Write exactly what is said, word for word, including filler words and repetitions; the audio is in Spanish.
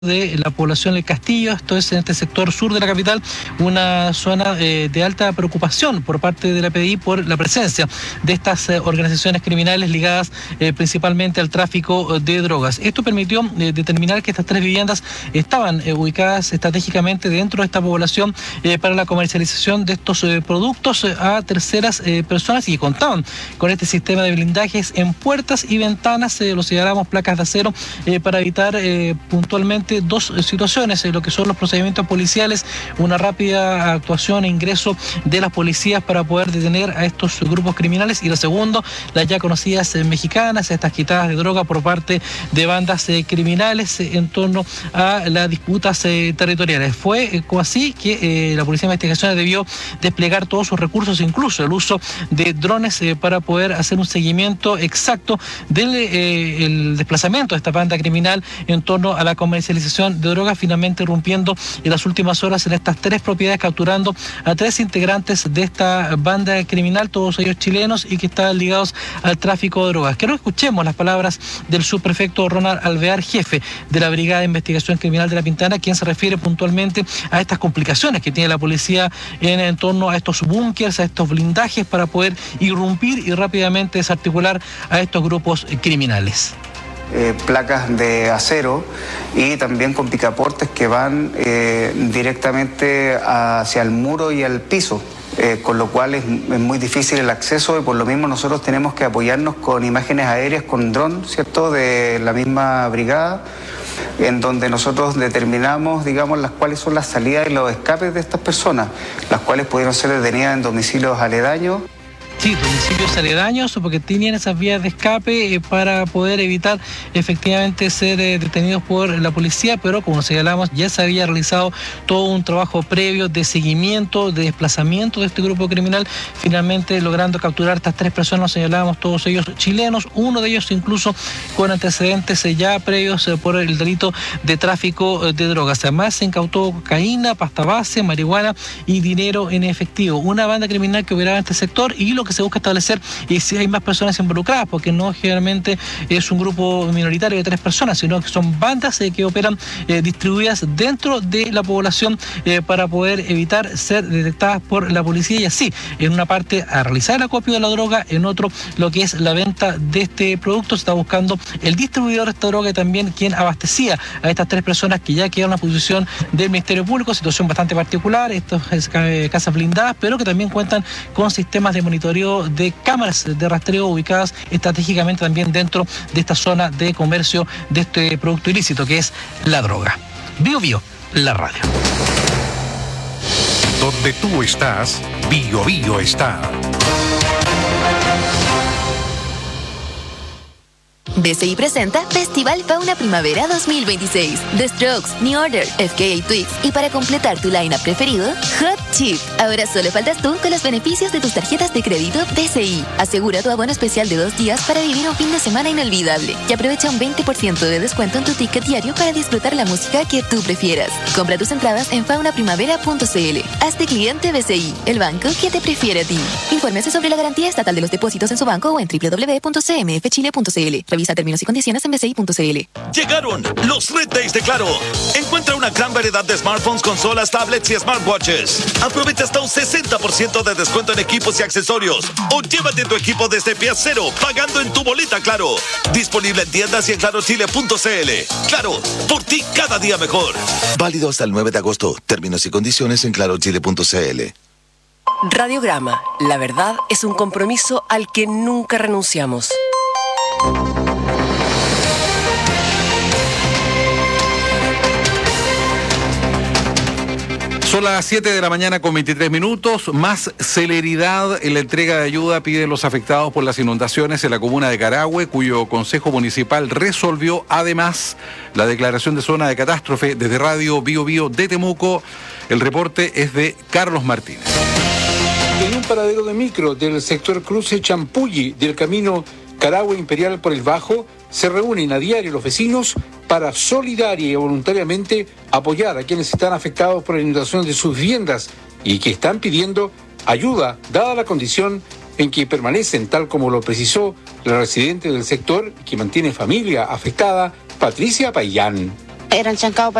de la población del Castillo, esto es en este sector sur de la capital, una zona eh, de alta preocupación por parte de la P D I por la presencia de estas eh, organizaciones criminales ligadas eh, principalmente al tráfico de drogas. Esto permitió eh, determinar que estas tres viviendas estaban eh, ubicadas estratégicamente dentro de esta población eh, para la comercialización de estos eh, productos eh, a terceras eh, personas y que contaban con este sistema de blindajes en puertas y ventanas, eh, lo señalamos placas de acero, eh, para evitar eh, puntualmente dos situaciones, lo que son los procedimientos policiales, una rápida actuación e ingreso de las policías para poder detener a estos grupos criminales, y lo segundo, las ya conocidas eh, mexicanas, estas quitadas de droga por parte de bandas eh, criminales eh, en torno a las disputas eh, territoriales. Fue eh, así que eh, la Policía de Investigaciones debió desplegar todos sus recursos, incluso el uso de drones eh, para poder hacer un seguimiento exacto del eh, el desplazamiento de esta banda criminal en torno a la comercialización de drogas, finalmente irrumpiendo en las últimas horas en estas tres propiedades, capturando a tres integrantes de esta banda criminal, todos ellos chilenos y que estaban ligados al tráfico de drogas. Quiero que escuchemos las palabras del subprefecto Ronald Alvear, jefe de la Brigada de Investigación Criminal de La Pintana, quien se refiere puntualmente a estas complicaciones que tiene la policía en, en torno a estos búnkers, a estos blindajes para poder irrumpir y rápidamente desarticular a estos grupos criminales. Eh, placas de acero y también con picaportes que van eh, directamente hacia el muro y al piso, eh, con lo cual es, es muy difícil el acceso, y por lo mismo nosotros tenemos que apoyarnos con imágenes aéreas, con dron, ¿cierto?, de la misma brigada, en donde nosotros determinamos, digamos, las cuáles son las salidas y los escapes de estas personas, las cuales pudieron ser detenidas en domicilios aledaños. Sí, domicilios aledaños, porque tenían esas vías de escape eh, para poder evitar efectivamente ser eh, detenidos por la policía, pero como señalamos, ya se había realizado todo un trabajo previo de seguimiento, de desplazamiento de este grupo criminal, finalmente logrando capturar a estas tres personas, señalábamos, todos ellos chilenos, uno de ellos incluso con antecedentes eh, ya previos eh, por el delito de tráfico eh, de drogas. Además se incautó cocaína, pasta base, marihuana y dinero en efectivo. Una banda criminal que operaba en este sector, y lo que se busca establecer es si hay más personas involucradas, porque no generalmente es un grupo minoritario de tres personas, sino que son bandas eh, que operan eh, distribuidas dentro de la población eh, para poder evitar ser detectadas por la policía, y así, en una parte a realizar el acopio de la droga, en otro lo que es la venta de este producto. Se está buscando el distribuidor de esta droga y también quien abastecía a estas tres personas que ya quedaron a posición del Ministerio Público, situación bastante particular, estas eh, casas blindadas, pero que también cuentan con sistemas de monitoreo de cámaras de rastreo ubicadas estratégicamente también dentro de esta zona de comercio de este producto ilícito que es la droga. Bio Bio, la radio. Donde tú estás, Bio Bio está. B C I presenta Festival Fauna Primavera dos mil veintiséis. The Strokes, New Order, F K A Twigs y para completar tu line-up preferido, Hot Chip. Ahora solo faltas tú con los beneficios de tus tarjetas de crédito B C I. Asegura tu abono especial de dos días para vivir un fin de semana inolvidable y aprovecha un veinte por ciento de descuento en tu ticket diario para disfrutar la música que tú prefieras. Compra tus entradas en fauna primavera punto c l. Hazte cliente B C I, el banco que te prefiere a ti. Infórmese sobre la garantía estatal de los depósitos en su banco o en doble u doble u doble u punto c m f chile punto c l. Revisa términos y condiciones en b c i punto c l. Llegaron los Red Days de Claro. Encuentra una gran variedad de smartphones, consolas, tablets y smartwatches. Aprovecha hasta un sesenta por ciento de descuento en equipos y accesorios. O llévate tu equipo desde pie cero, pagando en tu boleta Claro. Disponible en tiendas y en claro chile punto c l. Claro, por ti cada día mejor. Válido hasta el nueve de agosto. Términos y condiciones en claro chile punto c l. Radiograma. La verdad es un compromiso al que nunca renunciamos. Son las siete de la mañana con veintitrés minutos. Más celeridad en la entrega de ayuda piden los afectados por las inundaciones en la comuna de Carahue, cuyo Consejo Municipal resolvió además la declaración de zona de catástrofe. Desde Radio Bio Bio de Temuco, el reporte es de Carlos Martínez. En un paradero de micro del sector Cruce Champulli del camino Carahue Imperial por el Bajo, se reúnen a diario los vecinos para solidaria y voluntariamente apoyar a quienes están afectados por la inundación de sus viviendas y que están pidiendo ayuda, dada la condición en que permanecen, tal como lo precisó la residente del sector que mantiene familia afectada, Patricia Payán. eran chancados